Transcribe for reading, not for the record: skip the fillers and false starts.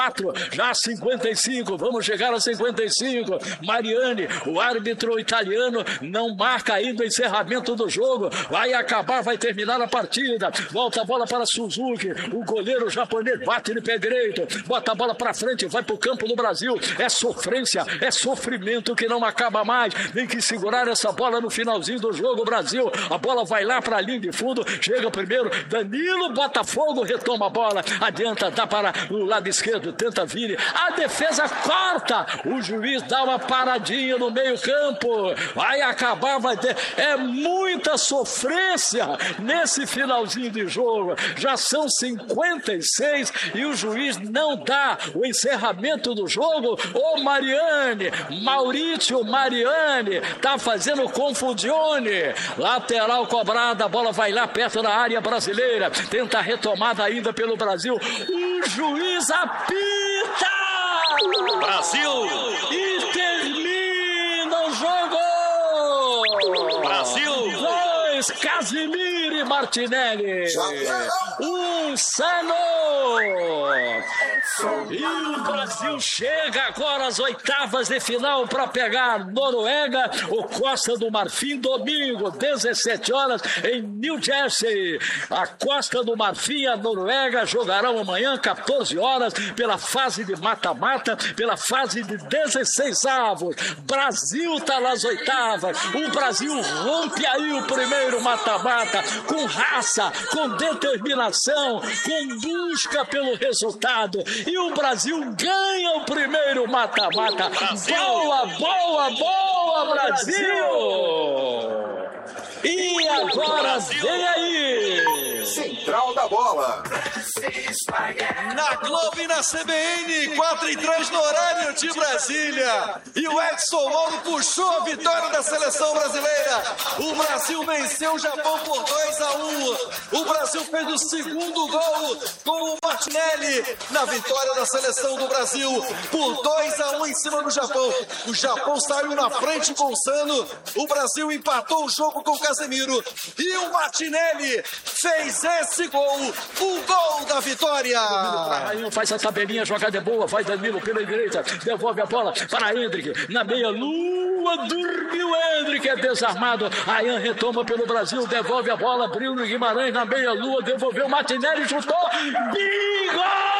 Já 55, vamos chegar a 55. Mariani, o árbitro italiano, não marca ainda o encerramento do jogo. Vai acabar, vai terminar a partida. Volta a bola para Suzuki. O goleiro japonês bate de pé direito. Bota a bola para frente, vai para o campo do Brasil. É sofrência, é sofrimento que não acaba mais. Tem que segurar essa bola no finalzinho do jogo, Brasil. A bola vai lá para a linha de fundo. Chega primeiro, Danilo, Botafogo, retoma a bola. Adianta, dá para o lado esquerdo. Tenta vir, a defesa corta, o juiz dá uma paradinha no meio campo, vai acabar, vai ter, é muita sofrência nesse finalzinho de jogo, já são 56 e o juiz não dá o encerramento do jogo. Ô Mariani, Maurício Mariani, tá fazendo confusione, lateral cobrada, a bola vai lá perto da área brasileira, tenta a retomada ainda pelo Brasil, o juiz apita Brasil e termina o jogo. Brasil 2, Casimiro e Martinelli. Sano. E o Brasil chega agora às oitavas de final para pegar Noruega ou Costa do Marfim, domingo, 17 horas, em New Jersey. A Costa do Marfim e a Noruega jogarão amanhã, 14 horas, pela fase de mata-mata, pela fase de 16 avos. Brasil está nas oitavas. O Brasil rompe aí o primeiro mata-mata com raça, com determinação, com busca pelo resultado. E o Brasil ganha o primeiro mata-mata. Boa, boa, boa, Brasil! E agora vem aí! Central da Bola. Na Globo e na CBN, 4:03 no horário de Brasília. E o Edson Mauro puxou a vitória da seleção brasileira. O Brasil venceu o Japão por 2-1. O Brasil fez o segundo gol com o Martinelli na vitória da seleção do Brasil por 2-1 em cima do Japão. O Japão saiu na frente com o Sano. O Brasil empatou o jogo com o Casemiro. E o Martinelli fez esse gol, o gol da vitória. Faz a tabelinha, jogada é boa, vai Danilo pela direita, devolve a bola para Hendrick, na meia-lua, dormiu Hendrick, é desarmado, Ayan retoma pelo Brasil, devolve a bola, Bruno Guimarães na meia-lua, devolveu, Martinelli chutou, bingo!